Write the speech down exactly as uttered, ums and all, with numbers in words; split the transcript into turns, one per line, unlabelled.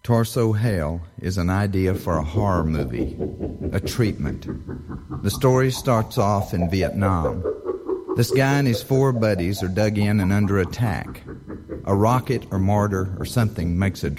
Torso Hell is an idea for a horror movie, a treatment. The story starts off in Vietnam. This guy and his four buddies are dug in and under attack. A rocket or mortar or something makes a